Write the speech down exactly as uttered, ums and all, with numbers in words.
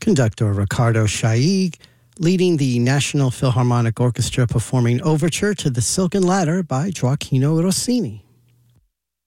Conductor Riccardo Chailly, leading the National Philharmonic Orchestra performing Overture to the Silken Ladder by Gioachino Rossini.